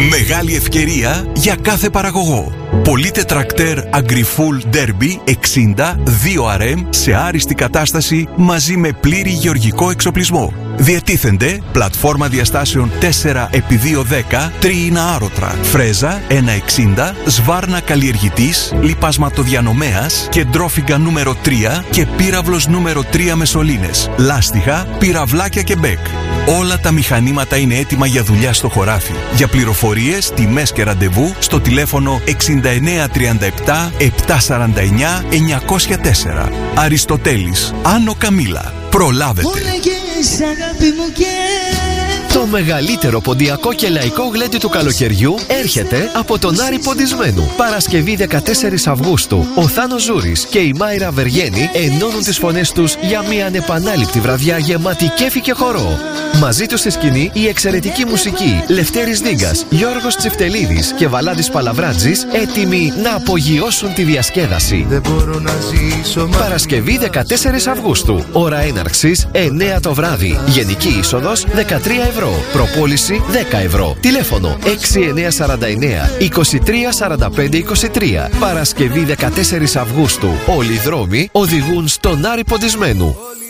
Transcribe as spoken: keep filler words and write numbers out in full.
Μεγάλη ευκαιρία για κάθε παραγωγό. Πωλείτε τρακτέρ Agrifull Derby εξήντα δύο αρ εμ σε άριστη κατάσταση μαζί με πλήρη γεωργικό εξοπλισμό. Διετίθενται πλατφόρμα διαστάσεων τέσσερα επί διακόσια δέκα τριήνα άρωτρα, φρέζα ένα εξήντα, σβάρνα καλλιεργητής, λιπασματοδιανομέας, κεντρόφυγγα νούμερο τρία και πύραυλος νούμερο τρία με σωλήνες, λάστιχα, πυραυλάκια και μπέκ. Όλα τα μηχανήματα είναι έτοιμα για δουλειά στο χωράφι. Για πληροφορίες, τιμές και ραντεβού στο τηλέφωνο εξήντα εννέα τριάντα επτά επτακόσια σαράντα εννέα εννιακόσια τέσσερα. Αριστοτέλης, Άνω Καμίλα. Προλάβετε. Το μεγαλύτερο ποντιακό και λαϊκό γλέντι του καλοκαιριού έρχεται από τον Άρη Ποντισμένου. Παρασκευή δεκατέσσερις Αυγούστου, ο Θάνος Ζούρης και η Μάιρα Βεργένη ενώνουν τις φωνές τους για μια ανεπανάληπτη βραδιά γεμάτη κέφι και χορό. Μαζί τους στη σκηνή η εξαιρετική μουσική Λευτέρης Δίγκας, Γιώργος Τσιφτελίδης και Βαλάντης Παλαβράτζης, έτοιμοι να απογειώσουν τη διασκέδαση. Δεν μπορώ να ζήσω, Παρασκευή δεκατέσσερις Αυγούστου, ώρα έναρξης εννέα το βράδυ. Γενική είσοδος δεκατρία ευρώ. Προπόληση δέκα ευρώ. Τηλέφωνο έξι εννέα τέσσερα εννέα είκοσι τρία σαράντα πέντε είκοσι τρία. Παρασκευή δεκατέσσερις Αυγούστου. Όλοι οι δρόμοι οδηγούν στον Άρη Ποντισμένου.